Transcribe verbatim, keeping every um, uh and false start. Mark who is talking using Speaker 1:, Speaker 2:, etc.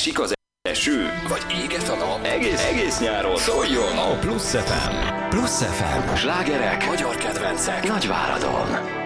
Speaker 1: esik az eső, vagy éget a nap, egész, egész nyáron szóljon a Plusz ef em. Plusz ef em. Slágerek, magyar kedvencek, Nagyváradon.